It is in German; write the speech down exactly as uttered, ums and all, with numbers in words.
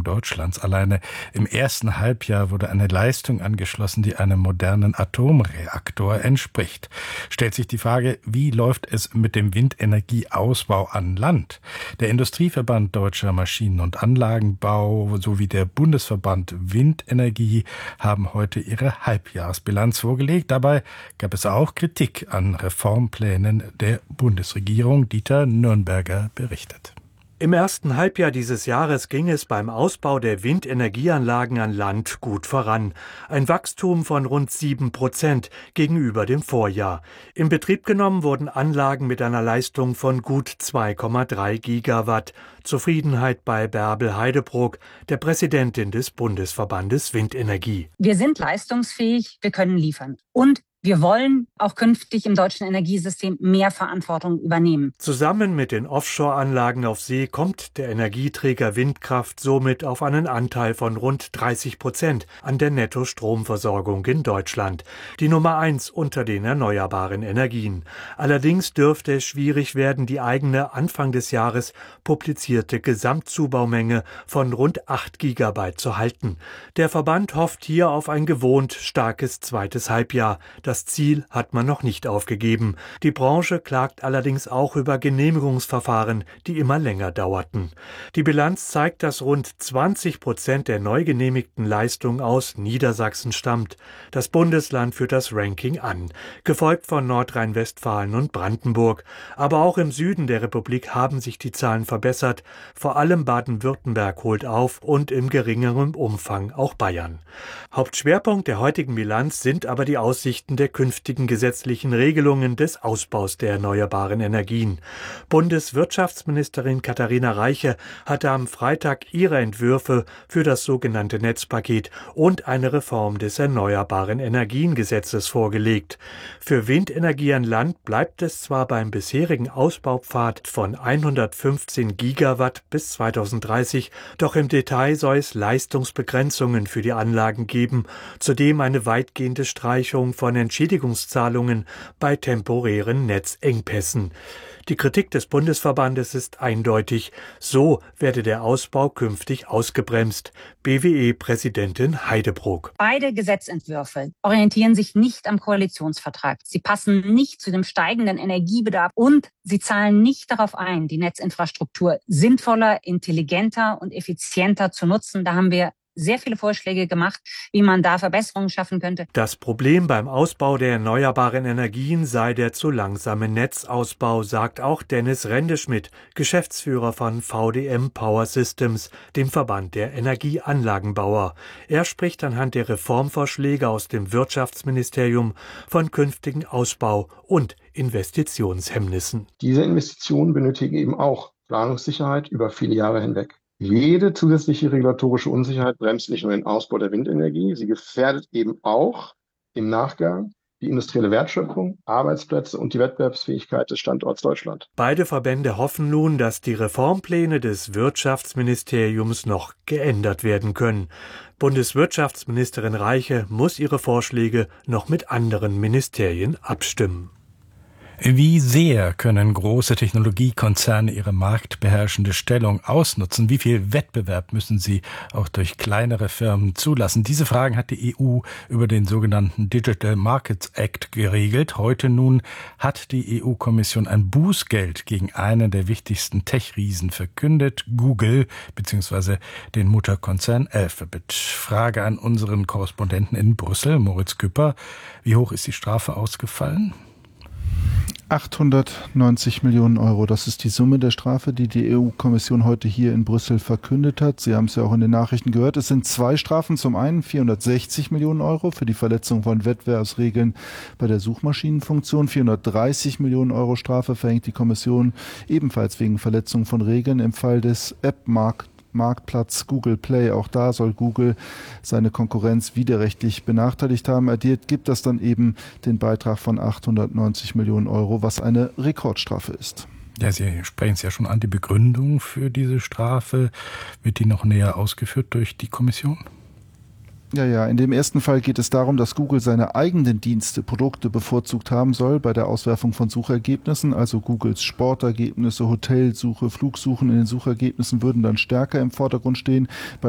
Deutschlands. Alleine im ersten Halbjahr wurde eine Leistung angeschlossen, die einem modernen Atomreaktor entspricht. Stellt sich die Frage, wie läuft es mit dem Windenergieausbau an Land? Der Industrieverband Deutscher Maschinen- und Anlagenbau sowie der Bundesverband Windenergie haben heute ihre Halbjahresbilanz vorgelegt. Dabei gab es auch Kritik an Reformplänen der Bundesregierung. Dieter Nürnberger berichtet. Im ersten Halbjahr dieses Jahres ging es beim Ausbau der Windenergieanlagen an Land gut voran. Ein Wachstum von rund sieben Prozent gegenüber dem Vorjahr. In Betrieb genommen wurden Anlagen mit einer Leistung von gut zwei Komma drei Gigawatt. Zufriedenheit bei Bärbel Heidebrook, der Präsidentin des Bundesverbandes Windenergie. Wir sind leistungsfähig, wir können liefern. Und wir wollen auch künftig im deutschen Energiesystem mehr Verantwortung übernehmen. Zusammen mit den Offshore-Anlagen auf See kommt der Energieträger Windkraft somit auf einen Anteil von rund dreißig Prozent an der Nettostromversorgung in Deutschland. Die Nummer eins unter den erneuerbaren Energien. Allerdings dürfte es schwierig werden, die eigene Anfang des Jahres publizierte Gesamtzubaumenge von rund acht Gigabyte zu halten. Der Verband hofft hier auf ein gewohnt starkes zweites Halbjahr. Das Ziel hat man noch nicht aufgegeben. Die Branche klagt allerdings auch über Genehmigungsverfahren, die immer länger dauerten. Die Bilanz zeigt, dass rund zwanzig Prozent der neu genehmigten Leistung aus Niedersachsen stammt. Das Bundesland führt das Ranking an, gefolgt von Nordrhein-Westfalen und Brandenburg. Aber auch im Süden der Republik haben sich die Zahlen verbessert. Vor allem Baden-Württemberg holt auf und im geringeren Umfang auch Bayern. Hauptschwerpunkt der heutigen Bilanz sind aber die Aussichten der künftigen gesetzlichen Regelungen des Ausbaus der erneuerbaren Energien. Bundeswirtschaftsministerin Katharina Reiche hatte am Freitag ihre Entwürfe für das sogenannte Netzpaket und eine Reform des Erneuerbaren Energiengesetzes vorgelegt. Für Windenergie an Land bleibt es zwar beim bisherigen Ausbaupfad von hundertfünfzehn Gigawatt bis zweitausenddreißig, doch im Detail soll es Leistungsbegrenzungen für die Anlagen geben, zudem eine weitgehende Streichung von Entschädigungszahlungen bei temporären Netzengpässen. Die Kritik des Bundesverbandes ist eindeutig. So werde der Ausbau künftig ausgebremst. B W E-Präsidentin Heidebrook. Beide Gesetzentwürfe orientieren sich nicht am Koalitionsvertrag. Sie passen nicht zu dem steigenden Energiebedarf und sie zahlen nicht darauf ein, die Netzinfrastruktur sinnvoller, intelligenter und effizienter zu nutzen. Da haben wir sehr viele Vorschläge gemacht, wie man da Verbesserungen schaffen könnte. Das Problem beim Ausbau der erneuerbaren Energien sei der zu langsame Netzausbau, sagt auch Dennis Rendeschmidt, Geschäftsführer von V D M Power Systems, dem Verband der Energieanlagenbauer. Er spricht anhand der Reformvorschläge aus dem Wirtschaftsministerium von künftigen Ausbau- und Investitionshemmnissen. Diese Investitionen benötigen eben auch Planungssicherheit über viele Jahre hinweg. Jede zusätzliche regulatorische Unsicherheit bremst nicht nur den Ausbau der Windenergie, sie gefährdet eben auch im Nachgang die industrielle Wertschöpfung, Arbeitsplätze und die Wettbewerbsfähigkeit des Standorts Deutschland. Beide Verbände hoffen nun, dass die Reformpläne des Wirtschaftsministeriums noch geändert werden können. Bundeswirtschaftsministerin Reiche muss ihre Vorschläge noch mit anderen Ministerien abstimmen. Wie sehr können große Technologiekonzerne ihre marktbeherrschende Stellung ausnutzen? Wie viel Wettbewerb müssen sie auch durch kleinere Firmen zulassen? Diese Fragen hat die E U über den sogenannten Digital Markets Act geregelt. Heute nun hat die E U-Kommission ein Bußgeld gegen einen der wichtigsten Tech-Riesen verkündet, Google bzw. den Mutterkonzern Alphabet. Frage an unseren Korrespondenten in Brüssel, Moritz Küpper. Wie hoch ist die Strafe ausgefallen? achthundertneunzig Millionen Euro, das ist die Summe der Strafe, die die E U-Kommission heute hier in Brüssel verkündet hat. Sie haben es ja auch in den Nachrichten gehört. Es sind zwei Strafen. Zum einen vierhundertsechzig Millionen Euro für die Verletzung von Wettbewerbsregeln bei der Suchmaschinenfunktion. vierhundertdreißig Millionen Euro Strafe verhängt die Kommission ebenfalls wegen Verletzung von Regeln im Fall des App-Marktes. Marktplatz Google Play. Auch da soll Google seine Konkurrenz widerrechtlich benachteiligt haben. Addiert gibt das dann eben den Beitrag von achthundertneunzig Millionen Euro, was eine Rekordstrafe ist. Ja, Sie sprechen es ja schon an, die Begründung für diese Strafe. Wird die noch näher ausgeführt durch die Kommission? Ja, ja. In dem ersten Fall geht es darum, dass Google seine eigenen Dienste, Produkte bevorzugt haben soll bei der Auswerfung von Suchergebnissen. Also Googles Sportergebnisse, Hotelsuche, Flugsuchen in den Suchergebnissen würden dann stärker im Vordergrund stehen. Bei